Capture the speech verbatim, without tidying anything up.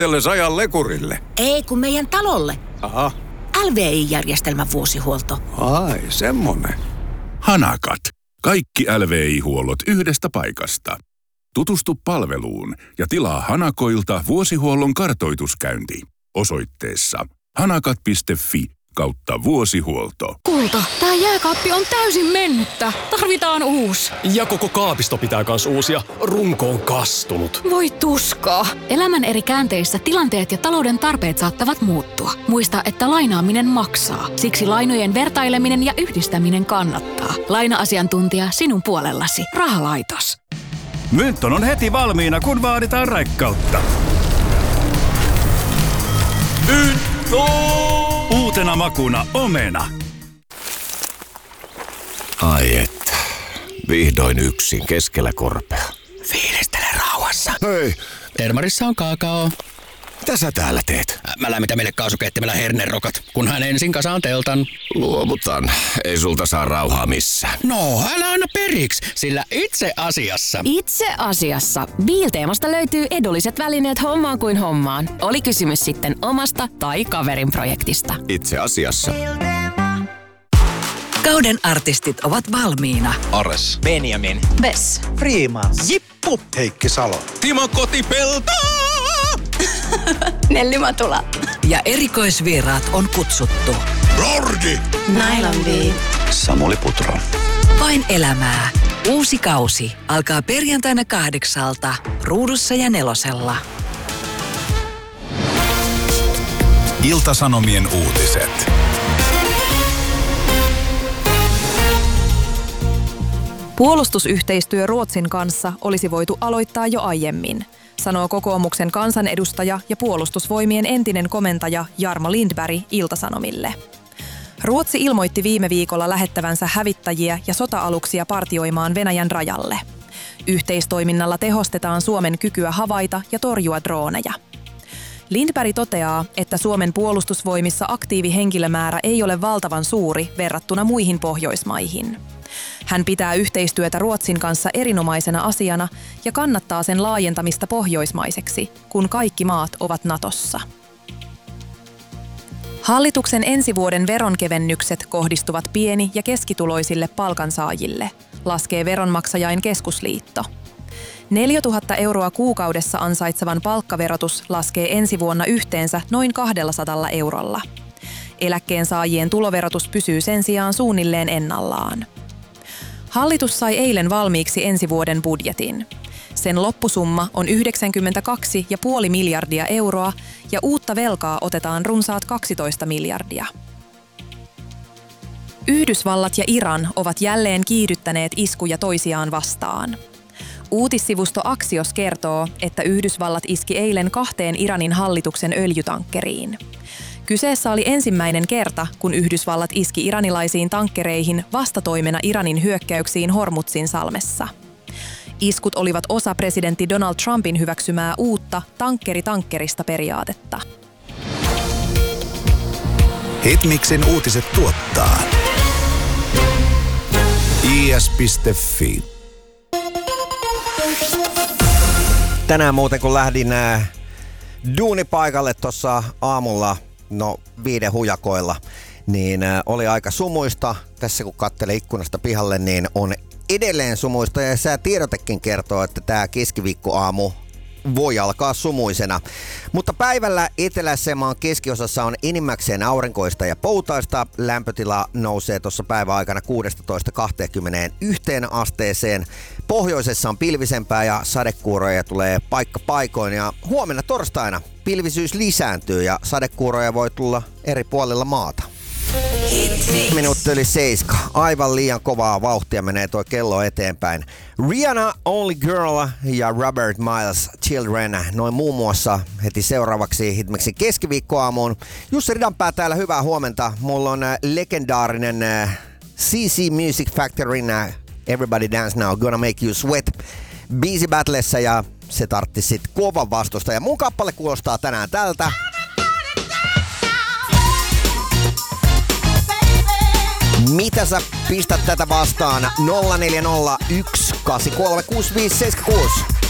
ajan lekurille. Ei, kun meidän talolle. Aha. L V I-järjestelmän vuosihuolto. Ai, semmonen. Hanakat. Kaikki L V I-huollot yhdestä paikasta. Tutustu palveluun ja tilaa Hanakoilta vuosihuollon kartoituskäynti osoitteessa hanakat piste fi kautta vuosihuolto. Kulta, tää jääkaappi on täysin mennyttä. Tarvitaan uusi. Ja koko kaapisto pitää kans uusia. Runko on kastunut. Voi tuskaa. Elämän eri käänteissä tilanteet ja talouden tarpeet saattavat muuttua. Muista, että lainaaminen maksaa. Siksi lainojen vertaileminen ja yhdistäminen kannattaa. Laina-asiantuntija sinun puolellasi. Rahalaitos. Mynton on heti valmiina, kun vaaditaan raikkautta. Mynto! Uutena makuna omena. Ai että, vihdoin yksin keskellä korpea. Fiilistele rauhassa. Hei, Termarissa on kaakao. mitä sä täällä teet? Mä lämmitän meille kaasukeittimellä hernerokat, kunhan ensin kasaan teltan. Luovutan, ei sulta saa rauhaa missään. No, älä anna periksi, sillä itse asiassa... Itse asiassa Biilteemasta löytyy edulliset välineet hommaan kuin hommaan. Oli kysymys sitten omasta tai kaverin projektista. Itse asiassa. Kauden artistit ovat valmiina. Ares, Benjamin, Bes. Freeman, Jippu, Heikki Salo, Timo Kotipelto. Nelli Matula. Ja erikoisvieraat on kutsuttu. Lordi, Nylon Bee. Samuli Putro. Vain elämää. Uusi kausi alkaa perjantaina kahdeksalta Ruudussa ja Nelosella. Ilta-Sanomien uutiset. Puolustusyhteistyö Ruotsin kanssa olisi voitu aloittaa jo aiemmin, sanoo kokoomuksen kansanedustaja ja puolustusvoimien entinen komentaja Jarmo Lindberg Ilta-Sanomille. Ruotsi ilmoitti viime viikolla lähettävänsä hävittäjiä ja sota-aluksia partioimaan Venäjän rajalle. Yhteistoiminnalla tehostetaan Suomen kykyä havaita ja torjua drooneja. Lindberg toteaa, että Suomen puolustusvoimissa aktiivihenkilömäärä ei ole valtavan suuri verrattuna muihin Pohjoismaihin. Hän pitää yhteistyötä Ruotsin kanssa erinomaisena asiana ja kannattaa sen laajentamista pohjoismaiseksi, kun kaikki maat ovat Natossa. Hallituksen ensi vuoden veronkevennykset kohdistuvat pieni- ja keskituloisille palkansaajille, laskee Veronmaksajain Keskusliitto. neljätuhatta euroa kuukaudessa ansaitsevan palkkaverotus laskee ensi vuonna yhteensä noin kaksisataa eurolla. Eläkkeensaajien tuloverotus pysyy sen sijaan suunnilleen ennallaan. Hallitus sai eilen valmiiksi ensi vuoden budjetin. Sen loppusumma on yhdeksänkymmentäkaksi pilkku viisi miljardia euroa ja uutta velkaa otetaan runsaat kaksitoista miljardia. Yhdysvallat ja Iran ovat jälleen kiihdyttäneet iskuja toisiaan vastaan. Uutissivusto Axios kertoo, että Yhdysvallat iski eilen kahteen Iranin hallituksen öljytankkeriin. Kyseessä oli ensimmäinen kerta, kun Yhdysvallat iski iranilaisiin tankkereihin vastatoimena Iranin hyökkäyksiin Hormuzin salmessa. Iskut olivat osa presidentti Donald Trumpin hyväksymää uutta tankkeri-tankkerista periaatetta. Hitmixin uutiset tuottaa i s piste f i. Tänään muuten kun lähdin äh, duunipaikalle tuossa aamulla, no viiden hujakoilla, niin äh, oli aika sumuista. Tässä kun katselee ikkunasta pihalle, niin on edelleen sumuista ja säätiedotekin kertoo, että tämä keskiviikkoaamu voi alkaa sumuisena. Mutta päivällä etelässä maan keskiosassa on enimmäkseen aurinkoista ja poutaista. Lämpötila nousee tuossa päivän aikana kuusitoista kaksikymmentäyksi asteeseen. Pohjoisessa on pilvisempää ja sadekuuroja tulee paikka paikoin. Ja huomenna torstaina pilvisyys lisääntyy ja sadekuuroja voi tulla eri puolilla maata. Minuutti yli seiska. Aivan liian kovaa vauhtia menee tuo kello eteenpäin. Rihanna, Only Girl ja Robert Miles, Children. Noin muun muassa heti seuraavaksi Hitmixin keskiviikkoaamuun. Jussi Ridanpää täällä, hyvää huomenta. Mulla on legendaarinen C C Music Factoryn Everybody Dance Now, Gonna Make You Sweat biisi battlessa ja se tartti sit kovan vastusta. Ja mun kappale kuulostaa tänään tältä. Mitä sä pistät tätä vastaan? nolla neljä nolla yksi kahdeksan kolme kuusi viisi seitsemän kuusi.